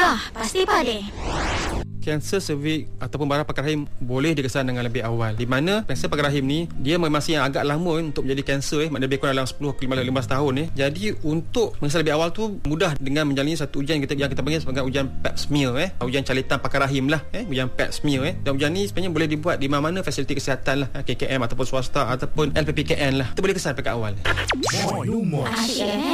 Dah, pasti pade. Kanser cervix ataupun barang pagar rahim boleh dikesan dengan lebih awal. Di mana kanser pagar rahim ni dia masa yang agak lama untuk menjadi kanser maknanya lebih kurang dalam 10 ke 15 tahun Jadi untuk mengesan lebih awal tu mudah dengan menjalani satu ujian yang kita panggil sebagai ujian pap smear ujian calitan pagar rahim lah ujian pap smear Dan ujian ni sebenarnya boleh dibuat di mana-mana fasiliti kesihatan lah, KKM ataupun swasta ataupun LPPKN lah. Kita boleh kesan pagar awal. Asyik